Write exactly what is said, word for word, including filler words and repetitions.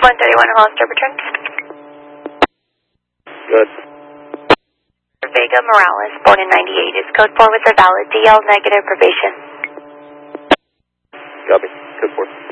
one thirty-one Hollister return. Good. Vega Morales, born in ninety-eight, is code four with a valid D L negative probation. Copy. Code four.